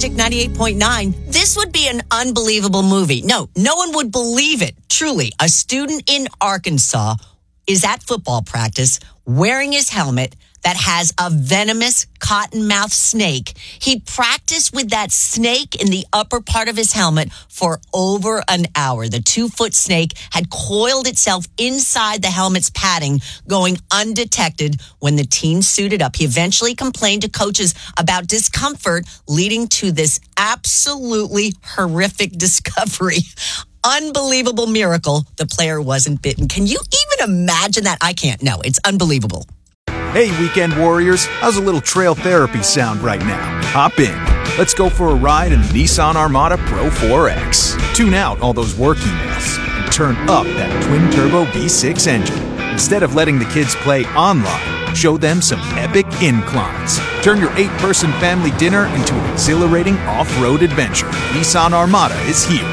Magic 98.9, this would be an unbelievable movie. No one would believe it. Truly, a student in Arkansas is at football practice wearing his helmet that has a venomous cottonmouth snake. He practiced with that snake in the upper part of his helmet for over an hour. The 2-foot snake had coiled itself inside the helmet's padding, going undetected when the teen suited up. He eventually complained to coaches about discomfort, leading to this absolutely horrific discovery. Unbelievable miracle. The player wasn't bitten. Can you even imagine that? I can't. No, it's unbelievable. Hey, weekend warriors, how's a little trail therapy sound right now? Hop in. Let's go for a ride in the Nissan Armada Pro 4X. Tune out all those work emails and turn up that twin-turbo V6 engine. Instead of letting the kids play online, show them some epic inclines. Turn your 8-person family dinner into an exhilarating off-road adventure. Nissan Armada is here.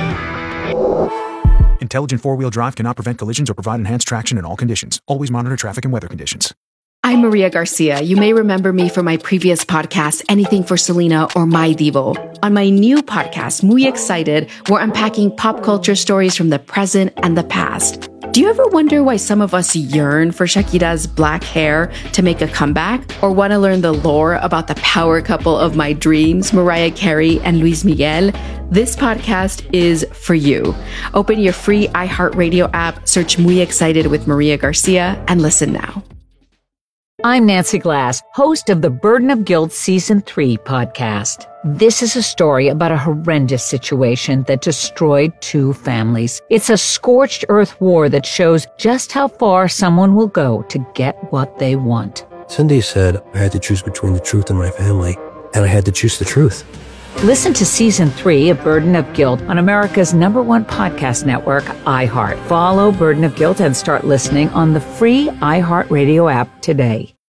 Intelligent four-wheel drive cannot prevent collisions or provide enhanced traction in all conditions. Always monitor traffic and weather conditions. I'm Maria Garcia. You may remember me from my previous podcast, Anything for Selena or My Divo. On my new podcast, Muy Excited, we're unpacking pop culture stories from the present and the past. Do you ever wonder why some of us yearn for Shakira's black hair to make a comeback? Or want to learn the lore about the power couple of my dreams, Mariah Carey and Luis Miguel? This podcast is for you. Open your free iHeartRadio app, search Muy Excited with Maria Garcia, and listen now. I'm Nancy Glass, host of the Burden of Guilt Season 3 podcast. This is a story about a horrendous situation that destroyed 2 families. It's a scorched earth war that shows just how far someone will go to get what they want. Cindy said I had to choose between the truth and my family, and I had to choose the truth. Listen to Season 3 of Burden of Guilt on America's #1 podcast network, iHeart. Follow Burden of Guilt and start listening on the free iHeartRadio app today.